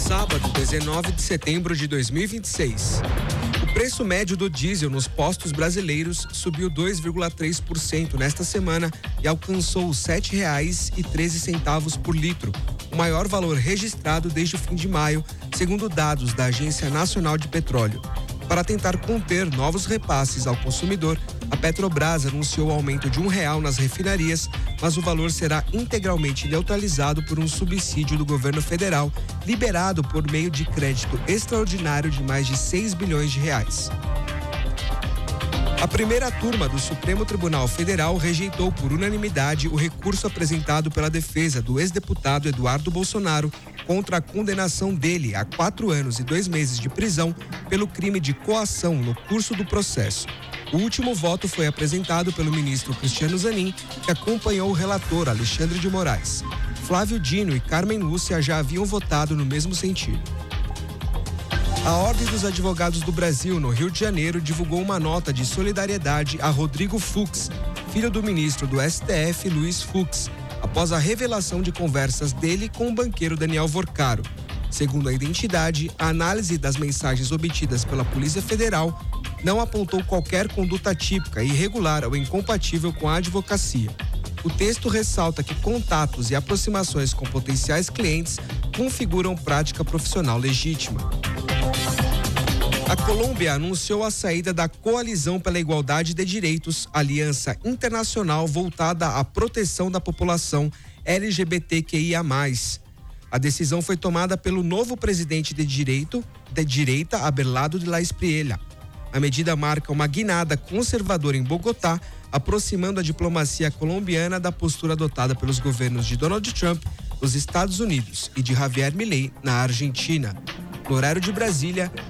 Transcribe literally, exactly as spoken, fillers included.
Sábado, dezenove de setembro de dois mil e vinte e seis. O preço médio do diesel nos postos brasileiros subiu dois vírgula três por cento nesta semana e alcançou os sete reais e treze centavos por litro, o maior valor registrado desde o fim de maio, segundo dados da Agência Nacional de Petróleo. Para tentar conter novos repasses ao consumidor, a Petrobras anunciou o aumento de um real nas refinarias, mas o valor será integralmente neutralizado por um subsídio do governo federal, liberado por meio de crédito extraordinário de mais de seis bilhões de reais. A primeira turma do Supremo Tribunal Federal rejeitou por unanimidade o recurso apresentado pela defesa do ex-deputado Eduardo Bolsonaro contra a condenação dele a quatro anos e dois meses de prisão pelo crime de coação no curso do processo. O último voto foi apresentado pelo ministro Cristiano Zanin, que acompanhou o relator Alexandre de Moraes. Flávio Dino e Carmen Lúcia já haviam votado no mesmo sentido. A Ordem dos Advogados do Brasil, no Rio de Janeiro, divulgou uma nota de solidariedade a Rodrigo Fux, filho do ministro do S T F, Luiz Fux, após a revelação de conversas dele com o banqueiro Daniel Vorcaro. Segundo a entidade, a análise das mensagens obtidas pela Polícia Federal não apontou qualquer conduta típica, irregular ou incompatível com a advocacia. O texto ressalta que contatos e aproximações com potenciais clientes configuram prática profissional legítima. A Colômbia anunciou a saída da Coalizão pela Igualdade de Direitos, aliança internacional voltada à proteção da população L G B T Q I A mais. A decisão foi tomada pelo novo presidente de direito de direita, Abelardo de la Espriella. A medida marca uma guinada conservadora em Bogotá, aproximando a diplomacia colombiana da postura adotada pelos governos de Donald Trump nos Estados Unidos e de Javier Milei na Argentina. No horário de Brasília,